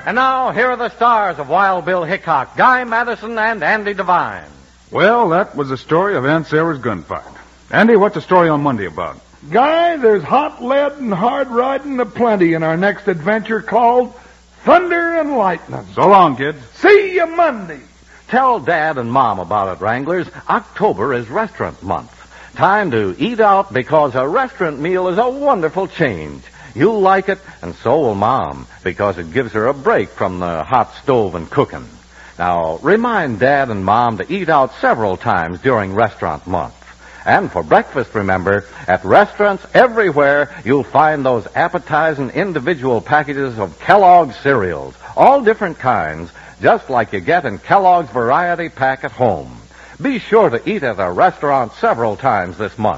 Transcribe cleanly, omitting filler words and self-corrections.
And now, here are the stars of Wild Bill Hickok, Guy Madison, and Andy Devine. Well, that was the story of Aunt Sarah's gunfight. Andy, what's the story on Monday about? Guy, there's hot lead and hard riding aplenty in our next adventure called Thunder and Lightning. So long, kids. See you Monday. Tell Dad and Mom about it, Wranglers. October is restaurant month. Time to eat out because a restaurant meal is a wonderful change. You'll like it, and so will Mom, because it gives her a break from the hot stove and cooking. Now, remind Dad and Mom to eat out several times during restaurant month. And for breakfast, remember, at restaurants everywhere, you'll find those appetizing individual packages of Kellogg's cereals, all different kinds, just like you get in Kellogg's Variety Pack at home. Be sure to eat at a restaurant several times this month.